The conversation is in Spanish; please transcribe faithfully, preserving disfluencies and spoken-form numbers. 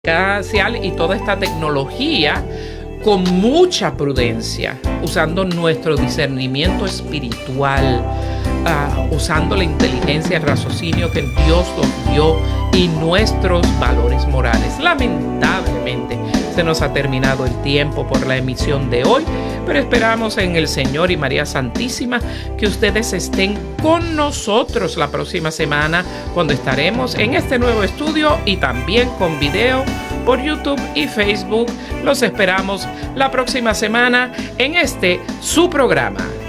y toda esta tecnología con mucha prudencia, usando nuestro discernimiento espiritual, uh, usando la inteligencia, el raciocinio que Dios nos dio y nuestros valores morales. Lamentablemente se nos ha terminado el tiempo por la emisión de hoy, pero esperamos en el Señor y María Santísima que ustedes estén con nosotros la próxima semana, cuando estaremos en este nuevo estudio y también con video por YouTube y Facebook. Los esperamos la próxima semana en este su programa,